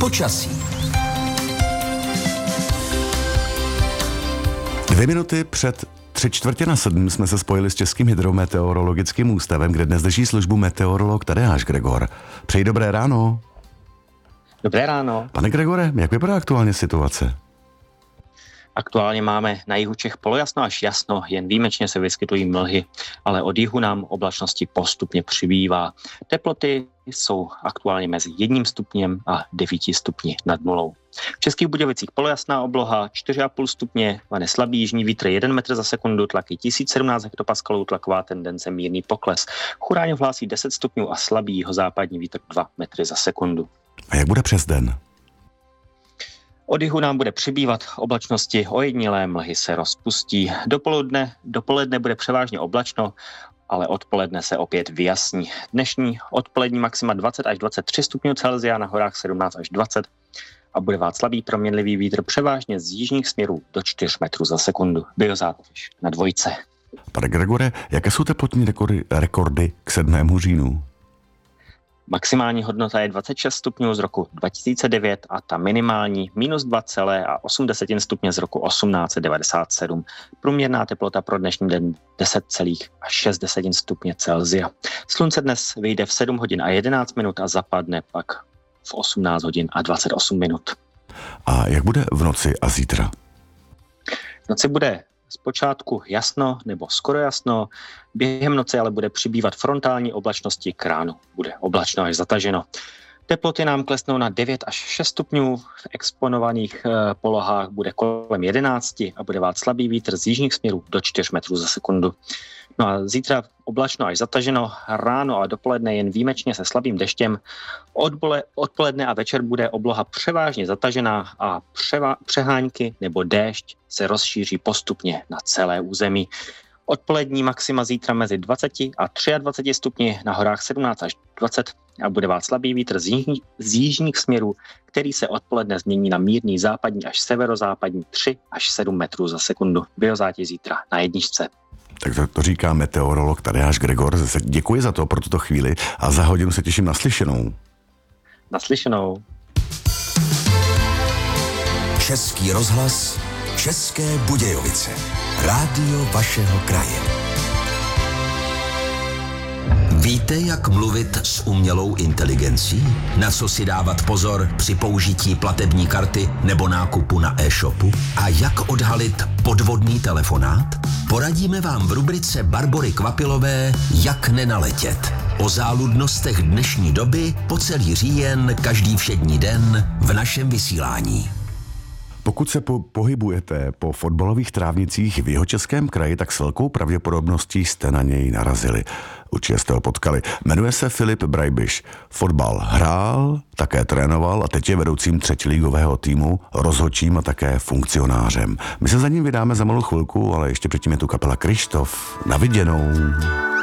Počasí. 2 minuty před 6:45 jsme se spojili s Českým hydrometeorologickým ústavem, kde dnes drží službu meteorolog Tadeáš Gregor. Přeji dobré ráno. Dobré ráno. Pane Gregore, jak vypadá aktuálně situace? Aktuálně máme na jihu Čech polojasno až jasno, jen výjimečně se vyskytují mlhy, ale od jihu nám oblačnosti postupně přibývá. Teploty jsou aktuálně mezi 1 stupněm a 9 stupni nad nulou. V Českých Budějovicích polojasná obloha, 4,5 stupně, vane slabý jižní vítr 1 metr za sekundu, tlaky 1017 hektopaskalů, tlaková tendence mírný pokles. Churáňov hlásí 10 stupňů a slabý jihozápadní vítr 2 metry za sekundu. A jak bude přes den? Od jihu nám bude přibývat oblačnosti, ojedinělé mlhy se rozpustí. Dopoledne bude převážně oblačno, ale odpoledne se opět vyjasní. Dnešní odpolední maxima 20 až 23 stupňů Celsia, na horách 17 až 20 a bude vát slabý proměnlivý vítr převážně z jižních směrů do 4 metrů za sekundu. Biozátěž na 2. Pane Gregore, jaké jsou teplotní rekordy k 7. říjnu? Maximální hodnota je 26 stupňů z roku 2009 a ta minimální -2,8 stupně z roku 1897. Průměrná teplota pro dnešní den 10,6 stupně Celsia. Slunce dnes vyjde v 7 hodin a 11 minut a zapadne pak v 18 hodin a 28 minut. A jak bude v noci a zítra? V noci bude zpočátku jasno nebo skoro jasno, během noci ale bude přibývat frontální oblačnosti k ránu. Bude oblačno až zataženo. Teploty nám klesnou na 9 až 6 stupňů, v exponovaných polohách bude kolem 11 a bude vát slabý vítr z jižních směrů do 4 metrů za sekundu. No a zítra oblačno až zataženo, ráno a dopoledne jen výjimečně se slabým deštěm. Odpoledne a večer bude obloha převážně zatažená a přehánky nebo déšť se rozšíří postupně na celé území. Odpolední maxima zítra mezi 20 a 23 stupni, na horách 17 až 20 a bude vát slabý vítr z jižních směrů, který se odpoledne změní na mírný západní až severozápadní 3 až 7 metrů za sekundu. Biozátěž zítra na 1. Tak to říká meteorolog Tadeáš Gregor. Děkuji za to pro tuto chvíli a za hodinu se těším na slyšenou. Naslyšenou. Český rozhlas, České Budějovice. Rádio vašeho kraje. Víte, jak mluvit s umělou inteligencí? Na co si dávat pozor při použití platební karty nebo nákupu na e-shopu? A jak odhalit podvodný telefonát? Poradíme vám v rubrice Barbory Kvapilové Jak nenaletět. O záludnostech dnešní doby po celý říjen, každý všední den v našem vysílání. Pokud se pohybujete po fotbalových trávnicích v Jihočeském kraji, tak s velkou pravděpodobností jste na něj narazili. Určitě jste ho potkali. Jmenuje se Filip Brejbiš. Fotbal hrál, také trénoval a teď je vedoucím třetiligového týmu, rozhodčím a také funkcionářem. My se za ním vydáme za malou chvilku, ale ještě předtím je tu kapela Kryštof. Na viděnou.